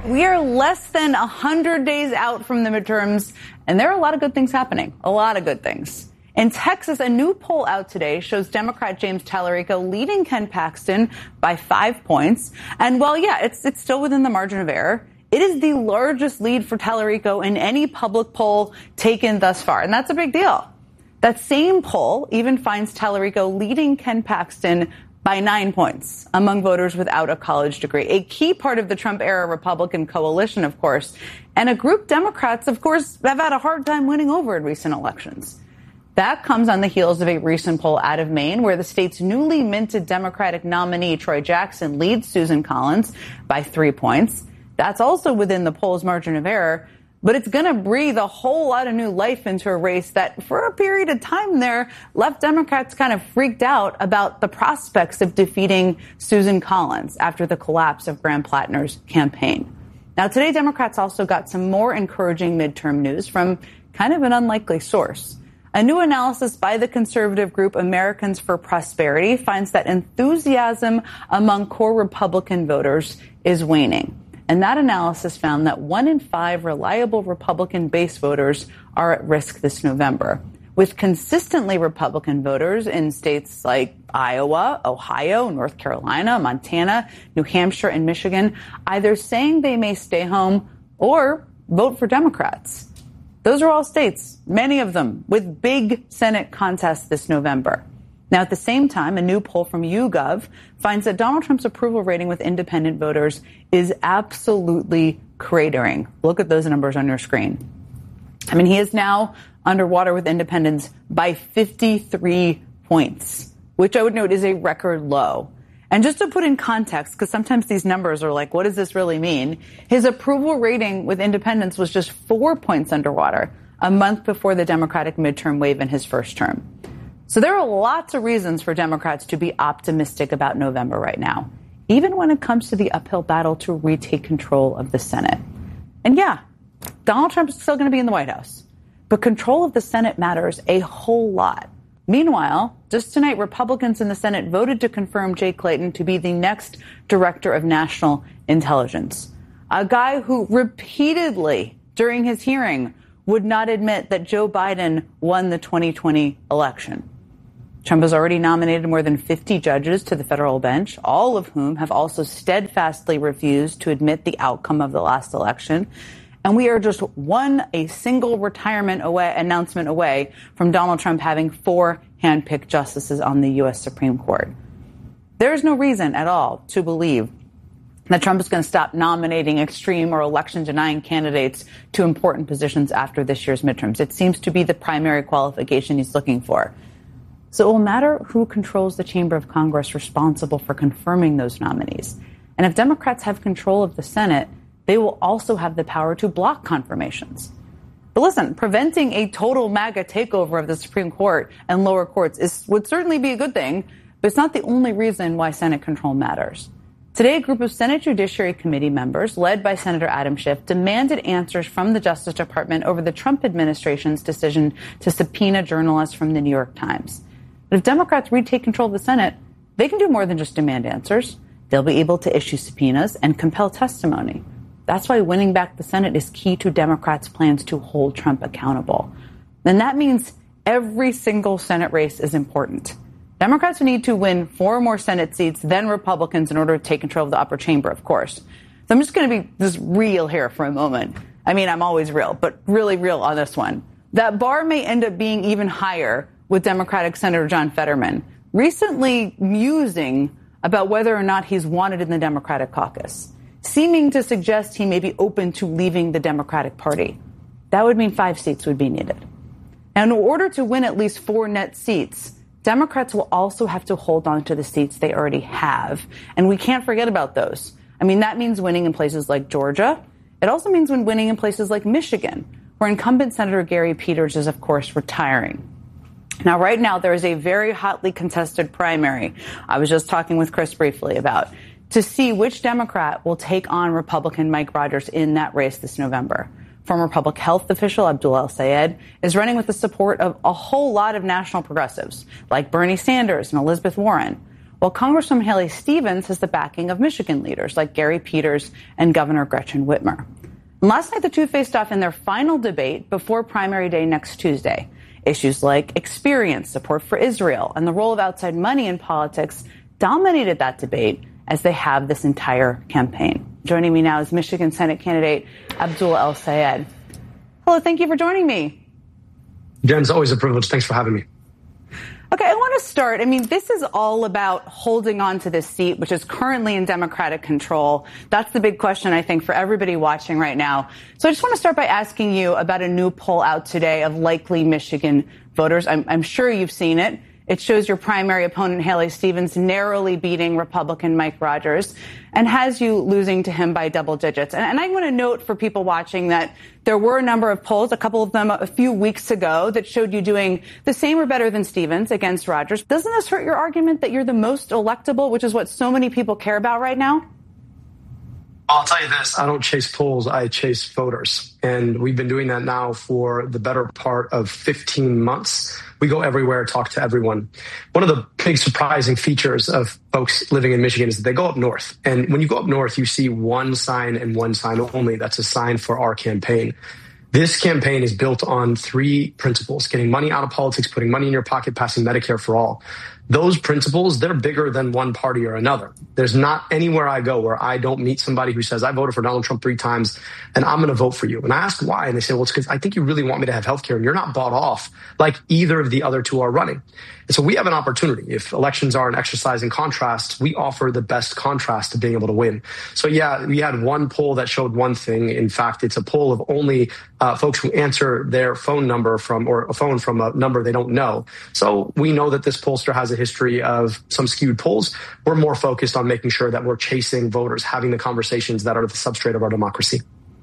We are less than 100 days out from the midterms, and there are a lot of good things happening. A lot of good things. In Texas, a new poll out today shows Democrat James Tallarico leading Ken Paxton by 5 points. And while, it's still within the margin of error, it is the largest lead for Tallarico in any public poll taken thus far. And that's a big deal. That same poll even finds Tallarico leading Ken Paxton by 9 points among voters without a college degree. A key part of the Trump-era Republican coalition, of course, and a group Democrats, of course, have had a hard time winning over in recent elections. That comes on the heels of a recent poll out of Maine where the state's newly minted Democratic nominee, Troy Jackson, leads Susan Collins by 3 points. That's also within the poll's margin of error. But it's going to breathe a whole lot of new life into a race that, for a period of time there, left Democrats kind of freaked out about the prospects of defeating Susan Collins after the collapse of Graham Plattner's campaign. Now, today, Democrats also got some more encouraging midterm news from kind of an unlikely source. A new analysis by the conservative group Americans for Prosperity finds that enthusiasm among core Republican voters is waning. And that analysis found that 1 in 5 reliable Republican base voters are at risk this November, with consistently Republican voters in states like Iowa, Ohio, North Carolina, Montana, New Hampshire, and Michigan either saying they may stay home or vote for Democrats. Those are all states, many of them with big Senate contests this November. Now, at the same time, a new poll from YouGov finds that Donald Trump's approval rating with independent voters is absolutely cratering. Look at those numbers on your screen. I mean, he is now underwater with independents by 53 points, which I would note is a record low. And just to put in context, because sometimes these numbers are like, what does this really mean? His approval rating with independents was just 4 points underwater a month before the Democratic midterm wave in his first term. So there are lots of reasons for Democrats to be optimistic about November right now, even when it comes to the uphill battle to retake control of the Senate. And Donald Trump is still going to be in the White House, but control of the Senate matters a whole lot. Meanwhile, just tonight, Republicans in the Senate voted to confirm Jay Clayton to be the next director of national intelligence, a guy who repeatedly during his hearing would not admit that Joe Biden won the 2020 election. Trump has already nominated more than 50 judges to the federal bench, all of whom have also steadfastly refused to admit the outcome of the last election. And we are just a single retirement announcement away from Donald Trump having 4 handpicked justices on the U.S. Supreme Court. There is no reason at all to believe that Trump is going to stop nominating extreme or election-denying candidates to important positions after this year's midterms. It seems to be the primary qualification he's looking for. So it will matter who controls the chamber of Congress responsible for confirming those nominees. And if Democrats have control of the Senate, they will also have the power to block confirmations. But listen, preventing a total MAGA takeover of the Supreme Court and lower courts would certainly be a good thing, but it's not the only reason why Senate control matters. Today, a group of Senate Judiciary Committee members, led by Senator Adam Schiff, demanded answers from the Justice Department over the Trump administration's decision to subpoena journalists from the New York Times. But if Democrats retake control of the Senate, they can do more than just demand answers. They'll be able to issue subpoenas and compel testimony. That's why winning back the Senate is key to Democrats' plans to hold Trump accountable. And that means every single Senate race is important. Democrats need to win 4 more Senate seats than Republicans in order to take control of the upper chamber, of course. So I'm just going to be just real here for a moment. I mean, I'm always real, but really real on this one. That bar may end up being even higher with Democratic Senator John Fetterman recently musing about whether or not he's wanted in the Democratic caucus, seeming to suggest he may be open to leaving the Democratic Party. That would mean 5 seats would be needed. And in order to win at least 4 net seats, Democrats will also have to hold on to the seats they already have. And we can't forget about those. I mean, that means winning in places like Georgia. It also means winning in places like Michigan, where incumbent Senator Gary Peters is, of course, retiring. Now, right now, there is a very hotly contested primary I was just talking with Chris briefly about to see which Democrat will take on Republican Mike Rogers in that race this November. Former public health official Abdul El-Sayed is running with the support of a whole lot of national progressives like Bernie Sanders and Elizabeth Warren, while Congresswoman Haley Stevens has the backing of Michigan leaders like Gary Peters and Governor Gretchen Whitmer. And last night, the two faced off in their final debate before primary day next Tuesday. Issues like experience, support for Israel, and the role of outside money in politics dominated that debate, as they have this entire campaign. Joining me now is Michigan Senate candidate Abdul El-Sayed. Hello, thank you for joining me. Jen, it's always a privilege. Thanks for having me. Okay, I want to start. I mean, this is all about holding on to this seat, which is currently in Democratic control. That's the big question, I think, for everybody watching right now. So I just want to start by asking you about a new poll out today of likely Michigan voters. I'm sure you've seen it. It shows your primary opponent, Haley Stevens, narrowly beating Republican Mike Rogers and has you losing to him by double digits. And I want to note for people watching that there were a number of polls, a couple of them a few weeks ago, that showed you doing the same or better than Stevens against Rogers. Doesn't this hurt your argument that you're the most electable, which is what so many people care about right now? I'll tell you this, I don't chase polls, I chase voters. And we've been doing that now for the better part of 15 months. We go everywhere, talk to everyone. One of the big surprising features of folks living in Michigan is that they go up north. And when you go up north, you see one sign and one sign only. That's a sign for our campaign. This campaign is built on three principles: getting money out of politics, putting money in your pocket, passing Medicare for all. Those principles, they're bigger than one party or another. There's not anywhere I go where I don't meet somebody who says, I voted for Donald Trump 3 times and I'm going to vote for you. And I ask why. And they say, well, it's because I think you really want me to have health care and you're not bought off like either of the other two are running. And so we have an opportunity. If elections are an exercise in contrast, we offer the best contrast to being able to win. So yeah, we had one poll that showed one thing. In fact, it's a poll of only folks who answer their phone number from a number they don't know. So we know that this pollster has a history of some skewed polls. We're more focused on making sure that we're chasing voters, having the conversations that are the substrate of our democracy.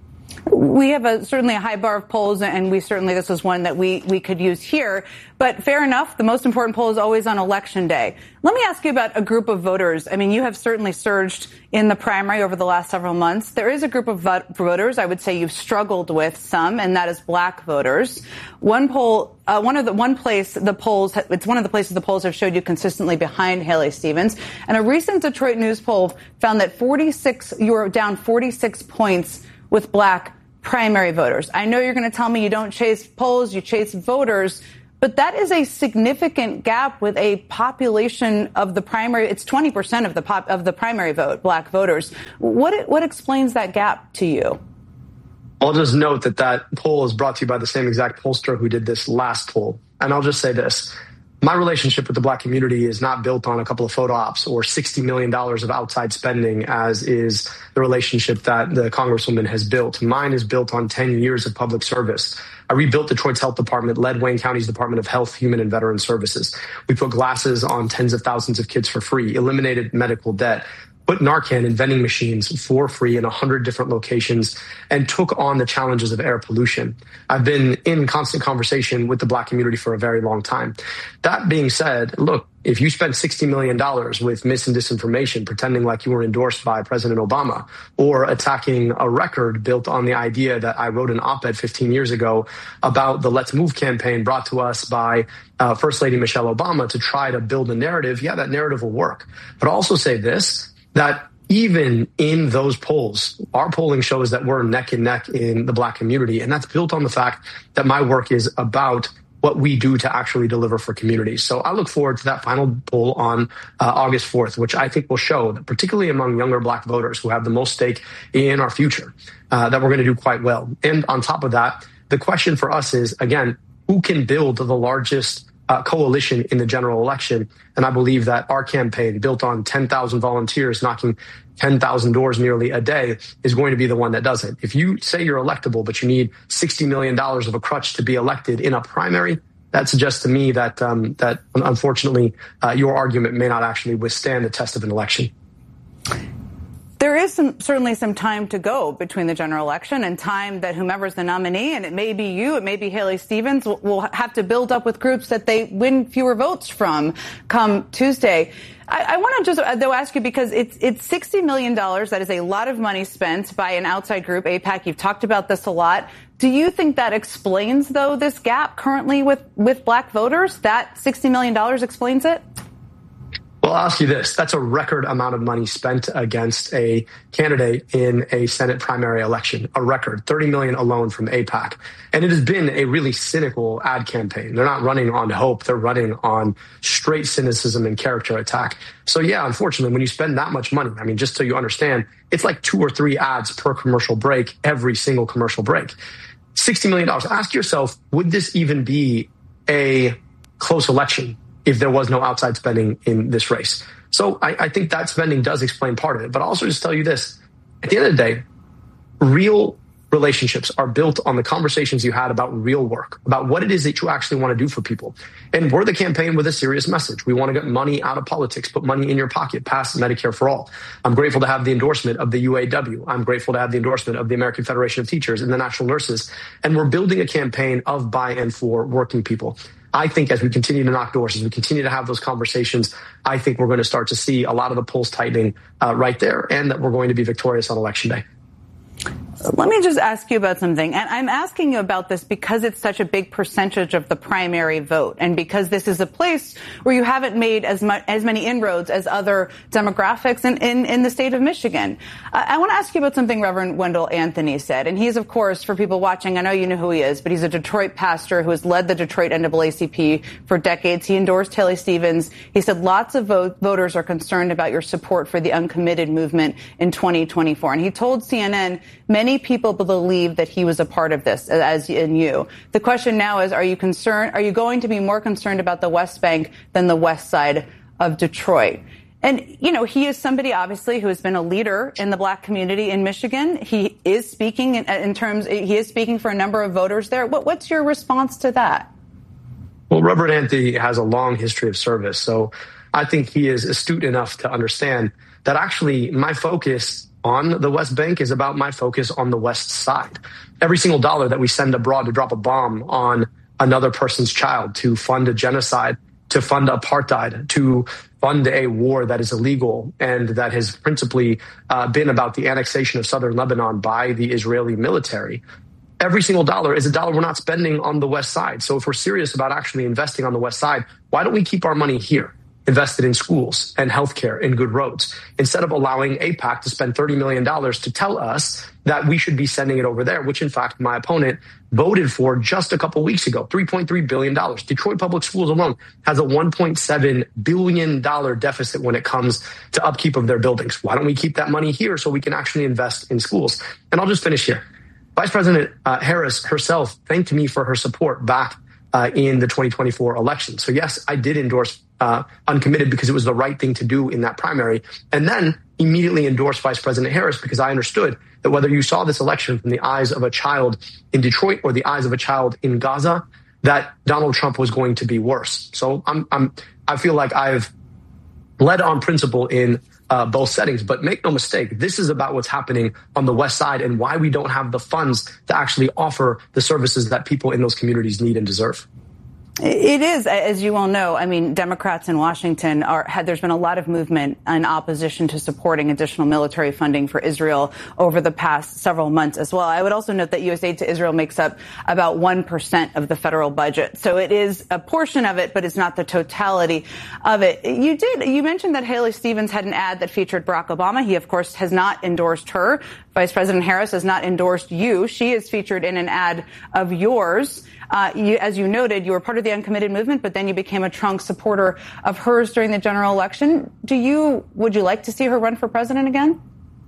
We have certainly a high bar of polls, and this is one that we could use here. But fair enough, the most important poll is always on Election Day. Let me ask you about a group of voters. I mean, you have certainly surged in the primary over the last several months. There is a group of voters I would say you've struggled with some, and that is black voters. One of the places the polls have showed you consistently behind Haley Stevens. And a recent Detroit News poll found that you were down 46 points with black primary voters. I know you're going to tell me you don't chase polls, you chase voters, but that is a significant gap with a population of the primary. It's 20% of the primary vote, black voters. What explains that gap to you? I'll just note that poll is brought to you by the same exact pollster who did this last poll. And I'll just say this. My relationship with the black community is not built on a couple of photo ops or $60 million of outside spending, as is the relationship that the Congresswoman has built. Mine is built on 10 years of public service. I rebuilt Detroit's health department, led Wayne County's Department of Health, Human and Veteran Services. We put glasses on tens of thousands of kids for free, eliminated medical debt, put Narcan in vending machines for free in 100 different locations, and took on the challenges of air pollution. I've been in constant conversation with the black community for a very long time. That being said, look, if you spend $60 million with mis and disinformation, pretending like you were endorsed by President Obama, or attacking a record built on the idea that I wrote an op-ed 15 years ago about the Let's Move campaign brought to us by First Lady Michelle Obama to try to build a narrative, yeah, that narrative will work. But I'll also say this, that even in those polls, our polling shows that we're neck and neck in the black community. And that's built on the fact that my work is about what we do to actually deliver for communities. So I look forward to that final poll on August 4th, which I think will show that particularly among younger black voters who have the most stake in our future, that we're going to do quite well. And on top of that, the question for us is, again, who can build the largest coalition in the general election? And I believe that our campaign, built on 10,000 volunteers knocking 10,000 doors nearly a day, is going to be the one that does it. If you say you're electable, but you need $60 million of a crutch to be elected in a primary, that suggests to me that that unfortunately your argument may not actually withstand the test of an election. There is certainly some time to go between the general election and time that whomever's the nominee, and it may be you, it may be Haley Stevens, will have to build up with groups that they win fewer votes from come Tuesday. I want to just, though, ask you, because it's $60 million. That is a lot of money spent by an outside group, AIPAC. You've talked about this a lot. Do you think that explains, though, this gap currently with black voters? That $60 million explains it? Well, Well, I'll ask you this. That's a record amount of money spent against a candidate in a Senate primary election. A record, $30 million alone from AIPAC. And it has been a really cynical ad campaign. They're not running on hope. They're running on straight cynicism and character attack. So yeah, unfortunately, when you spend that much money, I mean, just so you understand, it's like 2 or 3 ads per commercial break, every single commercial break. $60 million. Ask yourself, would this even be a close election if there was no outside spending in this race? So I think that spending does explain part of it. But I'll also just tell you this. At the end of the day, real relationships are built on the conversations you had about real work, about what it is that you actually want to do for people. And we're the campaign with a serious message. We want to get money out of politics, put money in your pocket, pass Medicare for all. I'm grateful to have the endorsement of the UAW. I'm grateful to have the endorsement of the American Federation of Teachers and the National Nurses. And we're building a campaign of, by, and for working people. I think as we continue to knock doors, as we continue to have those conversations, I think we're going to start to see a lot of the polls tightening right there, and that we're going to be victorious on Election Day. Let me just ask you about something. And I'm asking you about this because it's such a big percentage of the primary vote, and because this is a place where you haven't made as many inroads as other demographics in the state of Michigan. I want to ask you about something Reverend Wendell Anthony said. And he's, of course, for people watching, I know you know who he is, but he's a Detroit pastor who has led the Detroit NAACP for decades. He endorsed Haley Stevens. He said lots of voters are concerned about your support for the uncommitted movement in 2024. And he told CNN many people believe that he was a part of this, as in you. The question now is, are you going to be more concerned about the West Bank than the West Side of Detroit? And, you know, he is somebody, obviously, who has been a leader in the black community in Michigan. He is speaking he is speaking for a number of voters there. What's your response to that? Well, Reverend Anthony has a long history of service, so I think he is astute enough to understand that actually my focus on the West Bank is about my focus on the West Side. Every single dollar that we send abroad to drop a bomb on another person's child, to fund a genocide, to fund apartheid, to fund a war that is illegal and that has principally been about the annexation of southern Lebanon by the Israeli military. Every single dollar is a dollar we're not spending on the West Side. So if we're serious about actually investing on the West Side, why don't we keep our money here, invested in schools and healthcare and good roads, instead of allowing AIPAC to spend $30 million to tell us that we should be sending it over there, which in fact my opponent voted for just a couple weeks ago, $3.3 billion. Detroit Public Schools alone has a $1.7 billion deficit when it comes to upkeep of their buildings. Why don't we keep that money here so we can actually invest in schools? And I'll just finish here. Vice President Harris herself thanked me for her support back in the 2024 election. So yes, I did endorse uncommitted because it was the right thing to do in that primary, and then immediately endorsed Vice President Harris because I understood that whether you saw this election from the eyes of a child in Detroit or the eyes of a child in Gaza, that Donald Trump was going to be worse. So I feel like I've led on principle in both settings, but make no mistake, this is about what's happening on the West Side and why we don't have the funds to actually offer the services that people in those communities need and deserve. It is, as you all know. I mean, Democrats in Washington there's been a lot of movement in opposition to supporting additional military funding for Israel over the past several months as well. I would also note that USAID to Israel makes up about 1% of the federal budget. So it is a portion of it, but it's not the totality of it. You mentioned that Haley Stevens had an ad that featured Barack Obama. He, of course, has not endorsed her. Vice President Harris has not endorsed you. She is featured in an ad of yours. As you noted, you were part of the uncommitted movement, but then you became a strong supporter of hers during the general election. Would you like to see her run for president again?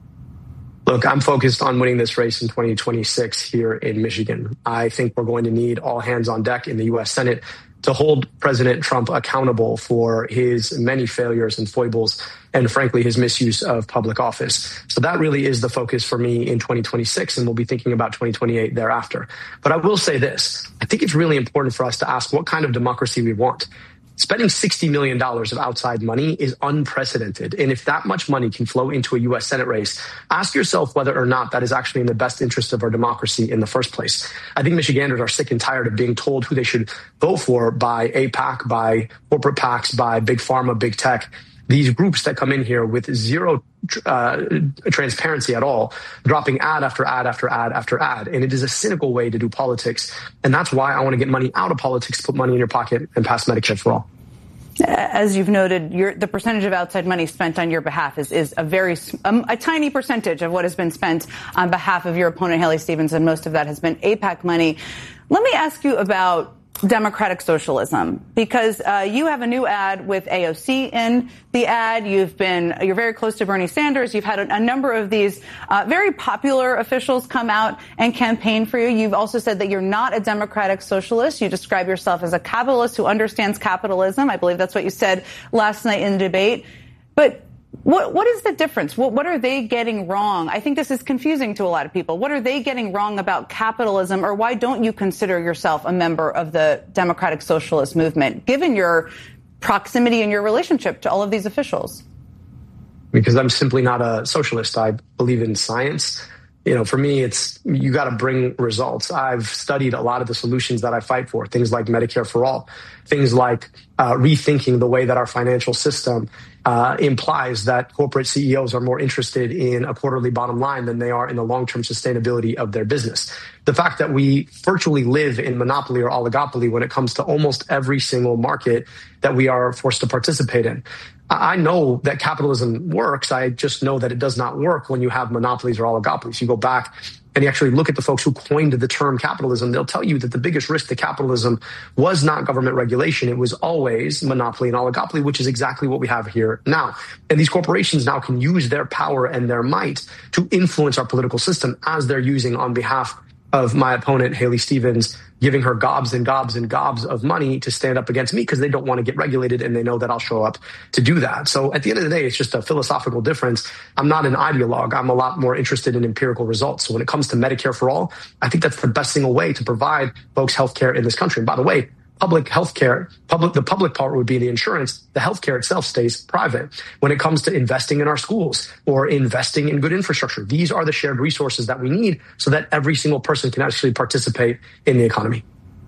Look, I'm focused on winning this race in 2026 here in Michigan. I think we're going to need all hands on deck in the U.S. Senate to hold President Trump accountable for his many failures and foibles and, frankly, his misuse of public office. So that really is the focus for me in 2026, and we'll be thinking about 2028 thereafter. But I will say this. I think it's really important for us to ask what kind of democracy we want. Spending $60 million of outside money is unprecedented. And if that much money can flow into a U.S. Senate race, ask yourself whether or not that is actually in the best interest of our democracy in the first place. I think Michiganders are sick and tired of being told who they should vote for by AIPAC, by corporate PACs, by big pharma, big tech. These groups that come in here with zero transparency at all, dropping ad after ad after ad after ad. And it is a cynical way to do politics. And that's why I want to get money out of politics, put money in your pocket, and pass Medicare for all. As you've noted, the percentage of outside money spent on your behalf is a tiny percentage of what has been spent on behalf of your opponent, Haley Stevens, and most of that has been AIPAC money. Let me ask you about democratic socialism, because you have a new ad with AOC in the ad. You're very close to Bernie Sanders. You've had a number of these very popular officials come out and campaign for you. You've also said that you're not a democratic socialist. You describe yourself as a capitalist who understands capitalism. I believe that's what you said last night in the debate. But what is the difference? What are they getting wrong? I think this is confusing to a lot of people. What are they getting wrong about capitalism, or why don't you consider yourself a member of the democratic socialist movement, given your proximity and your relationship to all of these officials? Because I'm simply not a socialist. I believe in science. For me, you got to bring results. I've studied a lot of the solutions that I fight for, things like Medicare for all, things like rethinking the way that our financial system implies that corporate CEOs are more interested in a quarterly bottom line than they are in the long-term sustainability of their business. The fact that we virtually live in monopoly or oligopoly when it comes to almost every single market that we are forced to participate in. I know that capitalism works. I just know that it does not work when you have monopolies or oligopolies. You go back and you actually look at the folks who coined the term capitalism, they'll tell you that the biggest risk to capitalism was not government regulation. It was always monopoly and oligopoly, which is exactly what we have here now. And these corporations now can use their power and their might to influence our political system, as they're using on behalf of my opponent, Haley Stevens, giving her gobs and gobs and gobs of money to stand up against me because they don't want to get regulated and they know that I'll show up to do that. So at the end of the day, it's just a philosophical difference. I'm not an ideologue. I'm a lot more interested in empirical results. So when it comes to Medicare for all, I think that's the best single way to provide folks healthcare in this country. And by the way, public healthcare, the public part would be the insurance. The healthcare itself stays private. When it comes to investing in our schools or investing in good infrastructure, these are the shared resources that we need so that every single person can actually participate in the economy.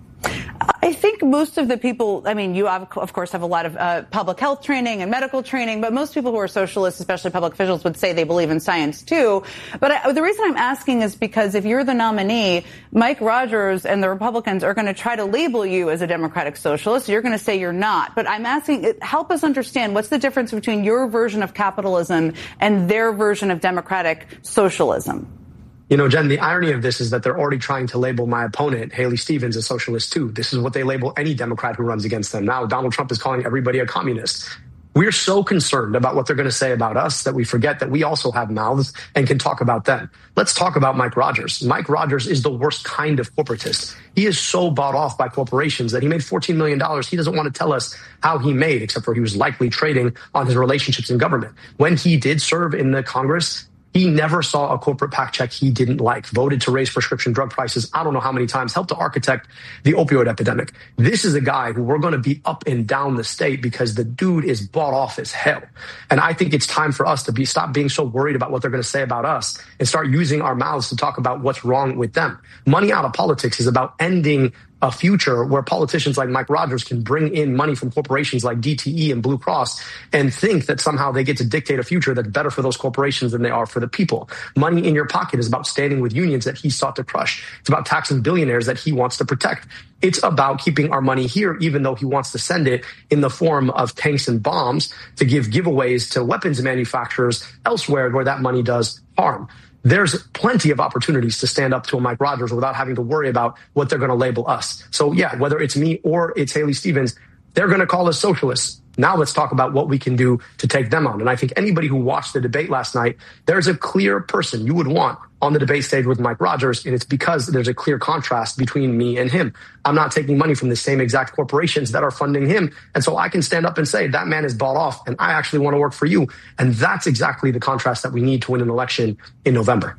I think most of the people, you of course have a lot of public health training and medical training, but most people who are socialists, especially public officials, would say they believe in science too. But the reason I'm asking is because if you're the nominee, Mike Rogers and the Republicans are going to try to label you as a democratic socialist. You're going to say you're not. But I'm asking, help us understand what's the difference between your version of capitalism and their version of democratic socialism. Jen, the irony of this is that they're already trying to label my opponent, Haley Stevens, a socialist too. This is what they label any Democrat who runs against them. Now, Donald Trump is calling everybody a communist. We're so concerned about what they're going to say about us that we forget that we also have mouths and can talk about them. Let's talk about Mike Rogers. Mike Rogers is the worst kind of corporatist. He is so bought off by corporations that he made $14 million. He doesn't want to tell us how he made, except for he was likely trading on his relationships in government. When he did serve in the Congress, he never saw a corporate PAC check he didn't like, voted to raise prescription drug prices I don't know how many times, helped to architect the opioid epidemic. This is a guy who we're going to be up and down the state because the dude is bought off as hell. And I think it's time for us to stop being so worried about what they're going to say about us and start using our mouths to talk about what's wrong with them. Money out of politics is about ending a future where politicians like Mike Rogers can bring in money from corporations like DTE and Blue Cross and think that somehow they get to dictate a future that's better for those corporations than they are for the people. Money in your pocket is about standing with unions that he sought to crush. It's about taxing billionaires that he wants to protect. It's about keeping our money here, even though he wants to send it in the form of tanks and bombs to give giveaways to weapons manufacturers elsewhere where that money does harm. There's plenty of opportunities to stand up to a Mike Rogers without having to worry about what they're going to label us. So yeah, whether it's me or it's Haley Stevens, they're going to call us socialists. Now let's talk about what we can do to take them on. And I think anybody who watched the debate last night, there's a clear person you would want on the debate stage with Mike Rogers, and it's because there's a clear contrast between me and him. I'm not taking money from the same exact corporations that are funding him. And so I can stand up and say, that man is bought off, and I actually want to work for you. And that's exactly the contrast that we need to win an election in November.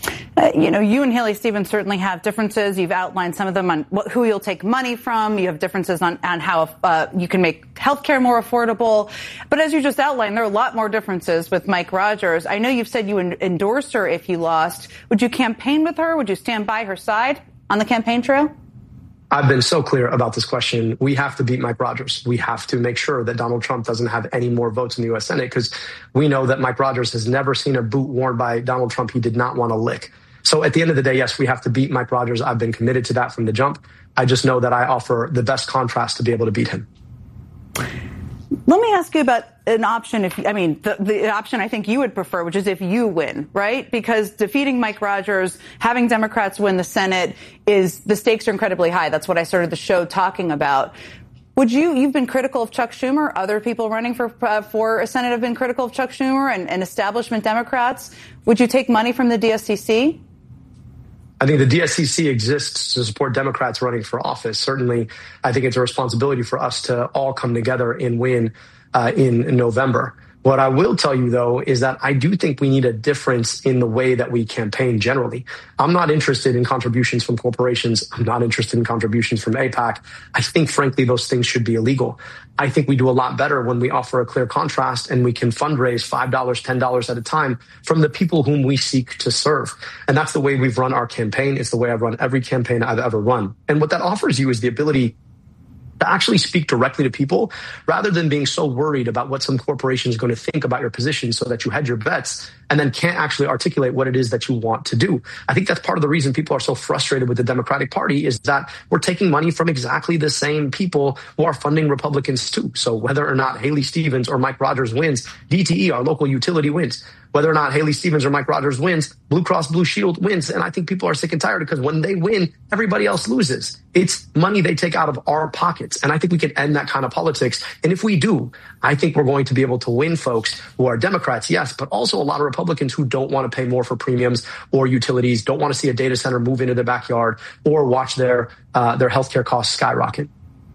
You and Haley Stevens certainly have differences. You've outlined some of them on who you'll take money from. You have differences on how you can make healthcare more affordable. But as you just outlined, there are a lot more differences with Mike Rogers. I know you've said you would endorse her if you lost. Would you campaign with her? Would you stand by her side on the campaign trail? I've been so clear about this question. We have to beat Mike Rogers. We have to make sure that Donald Trump doesn't have any more votes in the U.S. Senate because we know that Mike Rogers has never seen a boot worn by Donald Trump he did not want to lick. So at the end of the day, yes, we have to beat Mike Rogers. I've been committed to that from the jump. I just know that I offer the best contrast to be able to beat him. Let me ask you about an option. The option I think you would prefer, which is if you win, right? Because defeating Mike Rogers, having Democrats win the Senate, the stakes are incredibly high. That's what I started the show talking about. You've been critical of Chuck Schumer. Other people running for a Senate have been critical of Chuck Schumer and establishment Democrats. Would you take money from the DSCC? I think the DSCC exists to support Democrats running for office. Certainly, I think it's a responsibility for us to all come together and win in November. What I will tell you, though, is that I do think we need a difference in the way that we campaign generally. I'm not interested in contributions from corporations. I'm not interested in contributions from AIPAC. I think, frankly, those things should be illegal. I think we do a lot better when we offer a clear contrast and we can fundraise $5, $10 at a time from the people whom we seek to serve. And that's the way we've run our campaign. It's the way I've run every campaign I've ever run. And what that offers you is the ability to actually speak directly to people rather than being so worried about what some corporation is going to think about your position so that you hedge your bets and then can't actually articulate what it is that you want to do. I think that's part of the reason people are so frustrated with the Democratic Party is that we're taking money from exactly the same people who are funding Republicans too. So whether or not Haley Stevens or Mike Rogers wins, DTE, our local utility, wins. Whether or not Haley Stevens or Mike Rogers wins, Blue Cross Blue Shield wins. And I think people are sick and tired because when they win, everybody else loses. It's money they take out of our pockets. And I think we can end that kind of politics. And if we do, I think we're going to be able to win folks who are Democrats, yes, but also a lot of Republicans who don't want to pay more for premiums or utilities, don't want to see a data center move into their backyard or watch their healthcare costs skyrocket.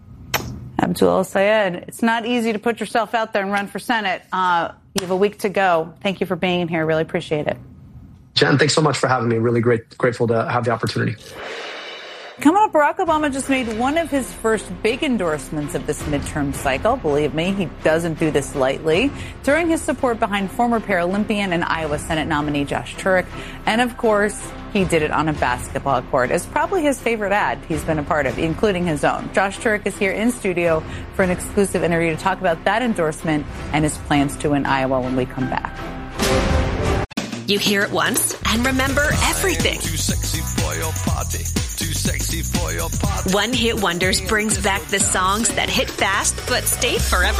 Abdul El-Sayed, it's not easy to put yourself out there and run for Senate. You have a week to go. Thank you for being in here. Really appreciate it. Jen, thanks so much for having me. Really grateful to have the opportunity. Coming up, Barack Obama just made one of his first big endorsements of this midterm cycle. Believe me, he doesn't do this lightly. During his support behind former Paralympian and Iowa Senate nominee Josh Turek. And of course, he did it on a basketball court. It's probably his favorite ad he's been a part of, including his own. Josh Turek is here in studio for an exclusive interview to talk about that endorsement and his plans to win Iowa when we come back. You hear it once and remember everything. Too sexy for your party. Too sexy for your party. One Hit Wonders brings back the songs that hit fast but stayed forever.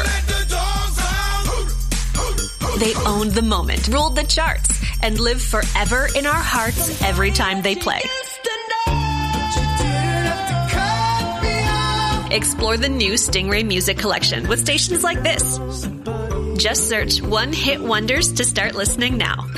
They owned the moment, ruled the charts, and live forever in our hearts every time they play. Explore the new Stingray Music Collection with stations like this. Just search One Hit Wonders to start listening now.